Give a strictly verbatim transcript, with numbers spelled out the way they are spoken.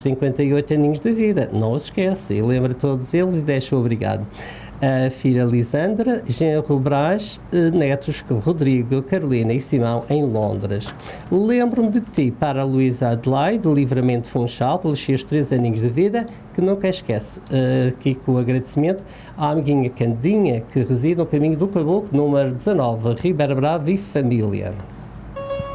cinquenta e oito aninhos de vida, não os esquece, e lembra todos eles e deixa obrigado. A filha Lisandra, genro Brás, netos Rodrigo, Carolina e Simão em Londres. Lembro-me de ti para a Luísa Adelaide, de Livramento Funchal, pelos seus três aninhos de vida, que nunca esquece. Uh, aqui com o agradecimento à amiguinha Candinha, que reside no caminho do Caboclo, número dezanove, Ribeira Brava e família.